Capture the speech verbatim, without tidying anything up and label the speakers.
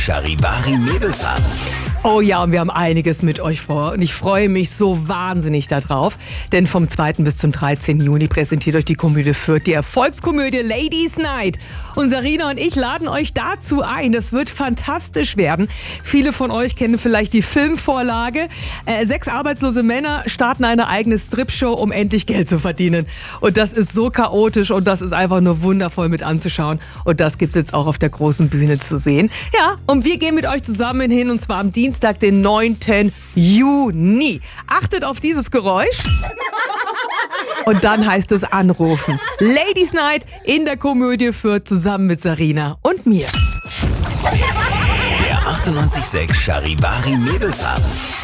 Speaker 1: Charivari Mädelsabend.
Speaker 2: Oh ja, und wir haben einiges mit euch vor und ich freue mich so wahnsinnig darauf, denn vom zweiten bis zum dreizehnten Juni präsentiert euch die Komödie Fürth die Erfolgskomödie Ladies Night. Und Sarina und ich laden euch dazu ein. Das wird fantastisch werden. Viele von euch kennen vielleicht die Filmvorlage. Äh, sechs arbeitslose Männer starten eine eigene Stripshow, um endlich Geld zu verdienen. Und das ist so chaotisch und das ist einfach nur wundervoll mit anzuschauen. Und das gibt's jetzt auch auf der großen Bühne zu sehen. Ja, und wir gehen mit euch zusammen hin und zwar am Dienstag. Dienstag, den neunten Juni. Achtet auf dieses Geräusch. Und dann heißt es anrufen. Ladies Night in der Komödie Fürth zusammen mit Sarina und mir.
Speaker 1: Der achtundneunzig Komma sechs Charivari Mädelsabend.